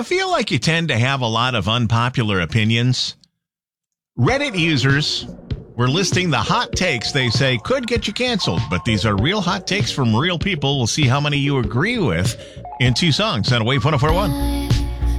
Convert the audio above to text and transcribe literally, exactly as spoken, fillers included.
you feel like you tend to have a lot of unpopular opinions? Reddit users were listing the hot takes they say could get you canceled, but these are real hot takes from real people. We'll see how many you agree with in two songs on Wave one oh four point one.